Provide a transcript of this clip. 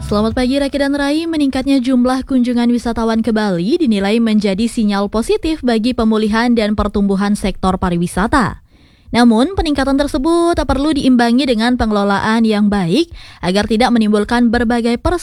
Selamat pagi Raki dan Rai, meningkatnya jumlah kunjungan wisatawan ke Bali dinilai menjadi sinyal positif bagi pemulihan dan pertumbuhan sektor pariwisata. Namun, peningkatan tersebut perlu diimbangi dengan pengelolaan yang baik agar tidak menimbulkan berbagai persoalan